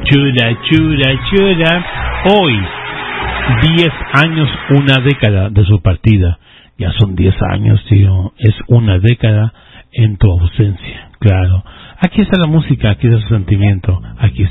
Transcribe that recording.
Chura, chura, chura. Hoy, 10 años, una década de su partida. Ya son 10 años, tío. Es una década en tu ausencia, claro. Aquí está la música, aquí está su sentimiento, aquí